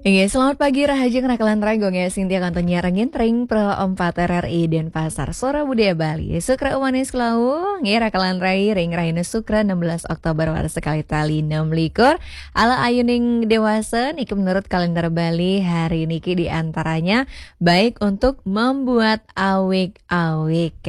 Iya, selamat pagi Rahajeng Rakalan Ragong ya Sintia kantonya rengin tring pro 4 RRI Denpasar Suara Budaya Bali Sukra umanis kelaung ya Rakalan Rai ring raina Sukra 16 Oktober war sekali tali 6 likur ala ayuning dewasa niki menurut kalender Bali hari niki diantaranya baik untuk membuat awik-awik